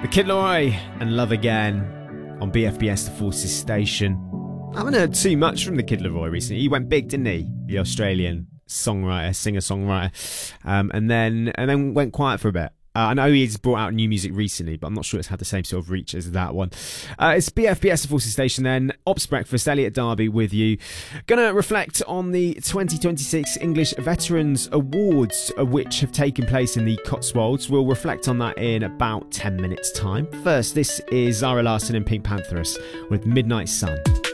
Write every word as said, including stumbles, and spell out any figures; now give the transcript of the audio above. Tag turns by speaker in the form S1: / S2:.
S1: Kid Laroi and Love Again on B F B S The Forces station. I haven't heard too much from the Kid Laroi recently. He went big, didn't he? The Australian songwriter, singer-songwriter, um, and then and then went quiet for a bit. Uh, I know he's brought out new music recently, but I'm not sure it's had the same sort of reach as that one. Uh, it's B F B S The Forces station then. Ops Breakfast, Elliot Darby with you. Gonna reflect on the twenty twenty-six English Veterans Awards, uh, which have taken place in the Cotswolds. We'll reflect on that in about ten minutes time. First, this is Zara Larsson and Pink Pantheress with Midnight Sun.